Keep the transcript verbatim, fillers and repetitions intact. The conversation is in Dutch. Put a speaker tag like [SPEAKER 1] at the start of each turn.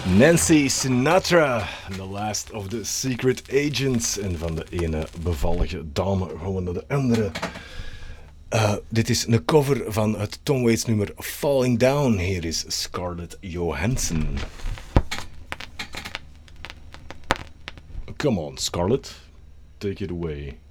[SPEAKER 1] Nancy Sinatra, The Last of the Secret Agents. En van de ene bevallige dame gaan we naar de andere. Uh, dit is een cover van het Tom Waits nummer Falling Down. Hier is Scarlett Johansson. Come on, Scarlett. Take it away.